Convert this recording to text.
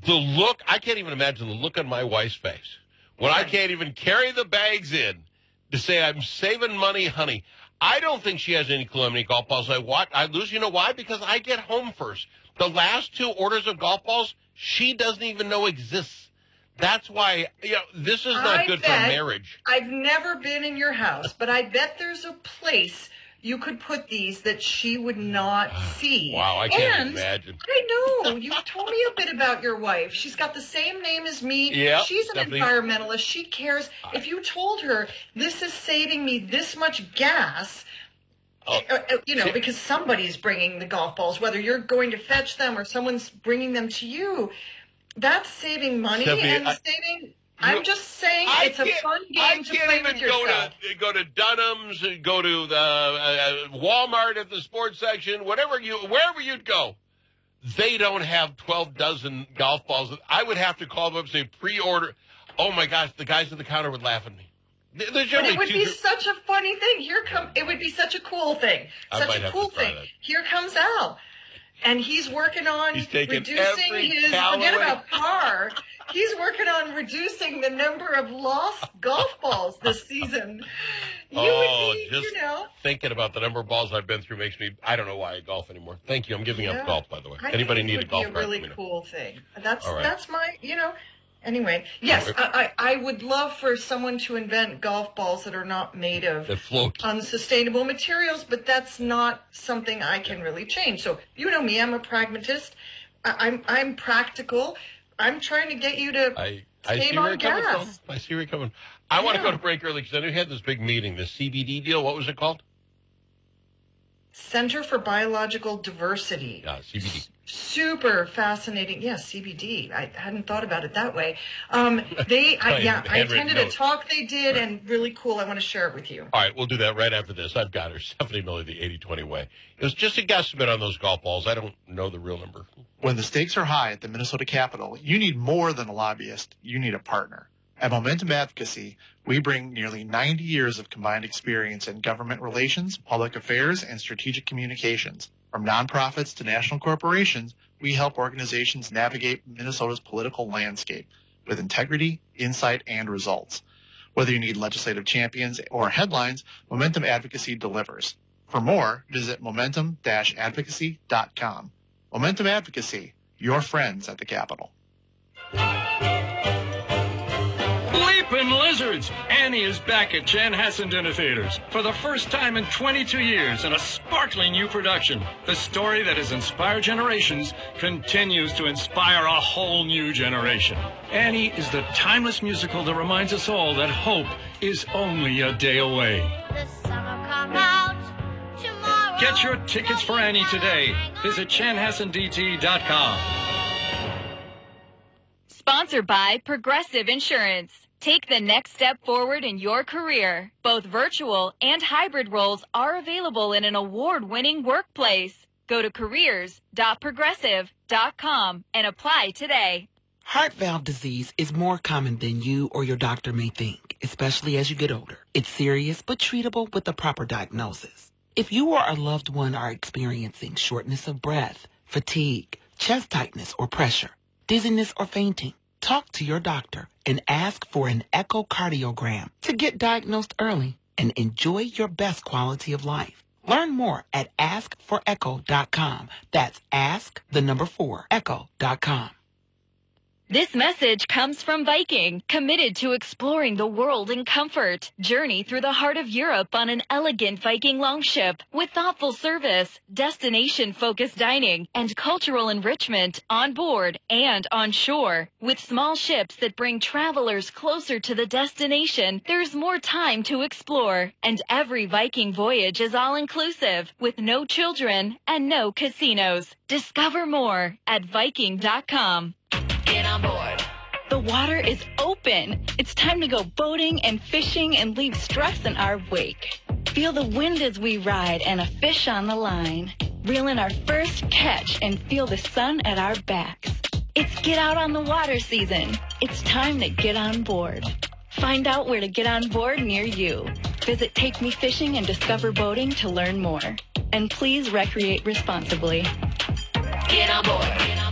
The look, I can't even imagine the look on my wife's face when I can't even carry the bags in to say I'm saving money, honey. I don't think she has any clue how many golf balls I lose. You know why? Because I get home first. The last 2 orders of golf balls, she doesn't even know exists. That's why, this is not good for marriage. I've never been in your house, but I bet there's a place you could put these that she would not see. Wow, I can't imagine. I know. You told me a bit about your wife. She's got the same name as me. Yep, she's an environmentalist. She cares. If you told her, this is saving me this much gas, because somebody's bringing the golf balls, whether you're going to fetch them or someone's bringing them to you, that's saving money and saving... I'm just saying it's a fun game to play with yourself. I can't even go to Dunham's, go to the Walmart at the sports section, wherever you'd go. They don't have 12 dozen golf balls. I would have to call them up and say, pre-order. Oh, my gosh, the guys at the counter would laugh at me. But it would be such a funny thing. It would be such a cool thing. Here comes Al. And he's working on reducing forget about par. He's working on reducing the number of lost golf balls this season. Thinking about the number of balls I've been through makes me, I don't know why I golf anymore. Thank you. I'm giving up golf, by the way. Anybody need a golf cart? It would be a really cool thing. That's my, Anyway, yes, I would love for someone to invent golf balls that are not made of unsustainable materials, but that's not something I can really change. So you know me, I'm a pragmatist. I'm practical. I'm trying to get you to save on gas. I see where you're coming. I want to go to break early because I know you had this big meeting, this CBD deal. What was it called? Center for Biological Diversity. Yeah, CBD. Super fascinating. Yes, CBD. I hadn't thought about it that way. I attended a talk they did, and really cool. I want to share it with you. All right, we'll do that right after this. I've got her, Stephanie Miller, the 80-20 way. It was just a guesstimate on those golf balls. I don't know the real number. When the stakes are high at the Minnesota Capitol, you need more than a lobbyist. You need a partner. At Momentum Advocacy, we bring nearly 90 years of combined experience in government relations, public affairs, and strategic communications. From nonprofits to national corporations, we help organizations navigate Minnesota's political landscape with integrity, insight, and results. Whether you need legislative champions or headlines, Momentum Advocacy delivers. For more, visit momentum-advocacy.com. Momentum Advocacy, your friends at the Capitol. Leapin' Lizards! Annie is back at Chanhassen Dinner Theaters for the first time in 22 years in a sparkling new production. The story that has inspired generations continues to inspire a whole new generation. Annie is the timeless musical that reminds us all that hope is only a day away. The summer come out tomorrow. Get your tickets for Annie today. Visit chanhassendt.com. Sponsored by Progressive Insurance. Take the next step forward in your career. Both virtual and hybrid roles are available in an award-winning workplace. Go to careers.progressive.com and apply today. Heart valve disease is more common than you or your doctor may think, especially as you get older. It's serious but treatable with the proper diagnosis. If you or a loved one are experiencing shortness of breath, fatigue, chest tightness or pressure, dizziness or fainting, talk to your doctor and ask for an echocardiogram to get diagnosed early and enjoy your best quality of life. Learn more at askforecho.com. That's ask4echo.com. This message comes from Viking, committed to exploring the world in comfort. Journey through the heart of Europe on an elegant Viking longship with thoughtful service, destination-focused dining, and cultural enrichment on board and on shore. With small ships that bring travelers closer to the destination, there's more time to explore. And every Viking voyage is all-inclusive, with no children and no casinos. Discover more at Viking.com. Get on board. The water is open. It's time to go boating and fishing and leave stress in our wake. Feel the wind as we ride and a fish on the line. Reel in our first catch and feel the sun at our backs. It's get out on the water season. It's time to get on board. Find out where to get on board near you. Visit Take Me Fishing and Discover Boating to learn more. And please recreate responsibly. Get on board.